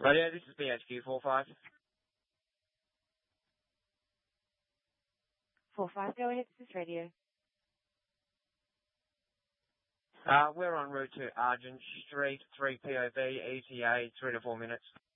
Radio, this is BHQ 45. 45, go ahead, this is radio. We're en route to Argent Street, 3 POV, ETA, 3 to 4 minutes.